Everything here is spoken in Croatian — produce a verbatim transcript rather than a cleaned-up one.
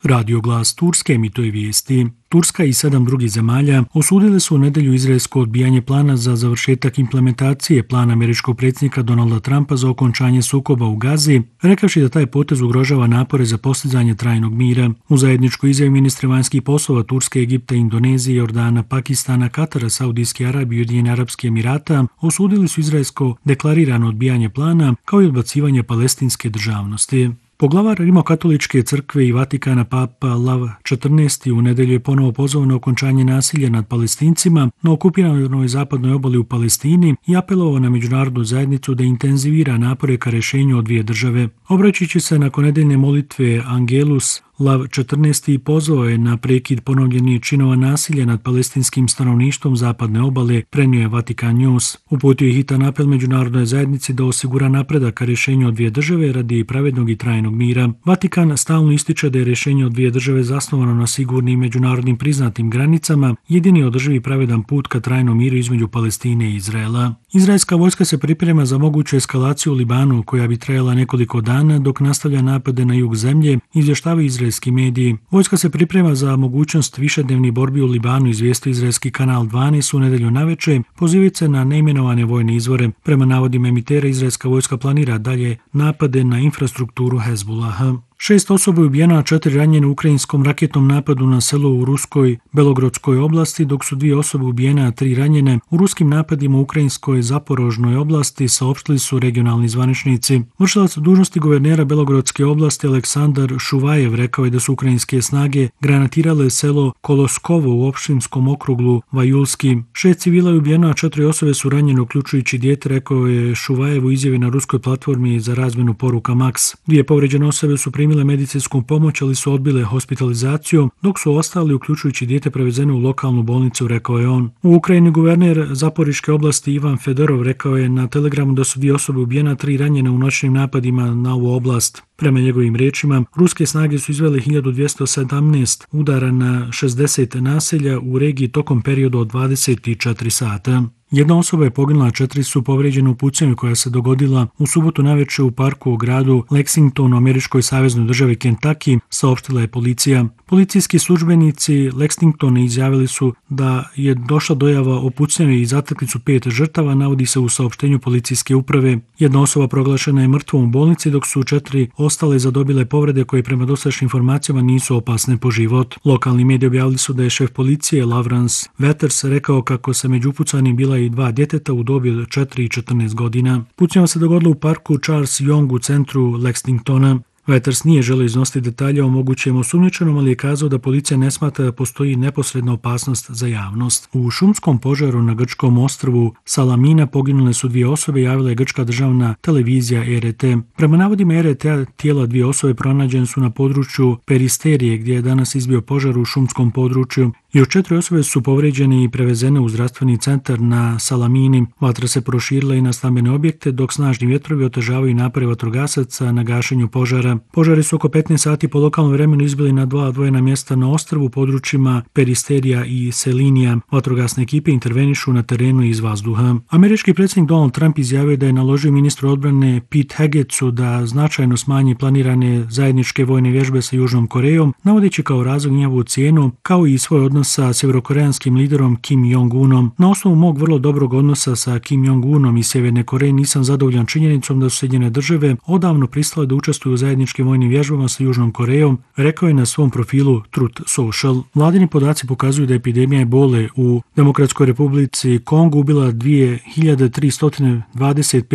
Radio Glas Turske emituje vijesti. Turska i sedam drugih zemalja osudile su u nedjelju izraelsko odbijanje plana za završetak implementacije plana američkog predsjednika Donalda Trumpa za okončanje sukoba u Gazi, rekavši da taj potez ugrožava napore za postizanje trajnog mira. U zajedničkoj izjavi ministri vanjskih poslova Turske, Egipta, Indonezije, Jordana, Pakistana, Katara, Saudijske Arabije i Ujedinjenih Arapskih Emirata osudili su izraelsko deklarirano odbijanje plana kao i odbacivanje palestinske državnosti. Poglavar Rimokatoličke crkve i Vatikana Papa Lav četrnaesti u nedjelju je ponovo pozvao na okončanje nasilja nad Palestincima na okupiranoj zapadnoj obali u Palestini i apelovao na međunarodnu zajednicu da intenzivira napore ka rješenju od dvije države. Obraćajući se nakon nedeljne molitve Angelus, Lav četrnaesti pozvao je na prekid ponovljenih činova nasilja nad palestinskim stanovništvom zapadne obale, prenio je Vatikan News. Uputio je hitan apel međunarodnoj zajednici da osigura napredak ka rješenju od dvije države radi pravednog i trajnog mira. Vatikan stalno ističe da je rješenje od dvije države zasnovano na sigurnim međunarodnim priznatim granicama, jedini održivi pravedan put ka trajnom miru između Palestine i Izraela. Izraelska vojska se priprema za moguću eskalaciju u Libanu koja bi trajala nekoliko dana dok nastavlja napade na jug zemlje, izvještavaju izraelski mediji. Vojska se priprema za mogućnost višednevnih borbi u Libanu, izvijestio izraelski kanal dvanaest u nedjelju navečer, pozivajući se na neimenovane vojne izvore. Prema navodima emitera, izraelska vojska planira dalje napade na infrastrukturu Hezbollaha. Šest osoba je ubijeno, a četiri ranjene u ukrajinskom raketnom napadu na selo u ruskoj Belogrodskoj oblasti, dok su dvije osobe ubijene, a tri ranjene u ruskim napadima u ukrajinskoj Zaporožnoj oblasti, saopštili su regionalni zvaničnici. Vršilac dužnosti guvernera Belogrodske oblasti Aleksandar Šuvajev rekao je da su ukrajinske snage granatirale selo Koloskovo u opštinskom okruglu Vajulski. Šest civila je ubijeno, a četiri osobe su ranjene, uključujući dijete, rekao je Šuvajev u izjavi na ruskoj platformi za razmjenu poruka Max. Dvije povrijeđene osobe su primile medicinsku pomoć, ali su odbile hospitalizaciju, dok su ostali, uključujući dijete, prevezene u lokalnu bolnicu, rekao je on. U Ukrajini guverner Zaporiške oblasti Ivan Fedorov rekao je na Telegramu da su dvije osobe ubijene, tri ranjene u noćnim napadima na ovu oblast. Prema njegovim riječima, ruske snage su izvele hiljadu dvjesto sedamnaest udara na šezdeset naselja u regiji tokom perioda od dvadeset četiri sata. Jedna osoba je poginula, a četiri su povrijeđene u pucanju koja se dogodila u subotu navečer u parku u gradu Lexington u američkoj saveznoj državi Kentucky, saopštila je policija. Policijski službenici Lexingtona izjavili su da je došla dojava o pucanju i zatekli su pet žrtava, navodi se u saopštenju policijske uprave. Jedna osoba proglašena je mrtvom u bolnici, dok su četiri ostale zadobile povrede koje prema dosadašnjim informacijama nisu opasne po život. Lokalni mediji objavili su da je šef policije Lawrence Wetters rekao kako se među upucanim bila i dva djeteta u dobi od četiri i četrnaest godina. Pucnjava se dogodilo u parku Charles Young u centru Lexingtona. Wetters nije želio iznositi detalje o mogućem osumnjičenom, ali je kazao da policija ne smatra da postoji neposredna opasnost za javnost. U šumskom požaru na grčkom ostrvu Salamina poginule su dvije osobe, javila je grčka državna televizija R T. Prema navodima R T, tijela dvije osobe pronađene su na području Peristerije, gdje je danas izbio požar u šumskom području. Još četiri osobe su povrijeđene i prevezene u zdravstveni centar na Salamini. Vatra se proširila i na stambene objekte, dok snažni vjetrovi otežavaju napore vatrogasaca na gašenju požara. Požari su oko petnaest sati po lokalnom vremenu izbili na dva odvojena mjesta na ostrvu u područjima Peristerija i Selinija. Vatrogasne ekipe intervenišu na terenu iz vazduha. Američki predsjednik Donald Trump izjavio da je naložio ministru odbrane Pete Hegesu da značajno smanji planirane zajedničke vojne vježbe sa Južnom Korejom, navodeći kao razlog njihovu cijenu, kao i svoj odnos sa sjevernokoreanskim liderom Kim Jong-unom. Na osnovu mog vrlo dobrog odnosa sa Kim Jong-unom iz Sjeverne Koreje nisam zadovoljan činjenicom da su Sjedinjene države odavno pristale da učestvuju u zajedničkim vojnim vježbama sa Južnom Korejom, rekao je na svom profilu Truth Social. Vladini podaci pokazuju da je epidemija ebole u Demokratskoj Republici Kongo ubila dvije hiljade tristo dvadeset pet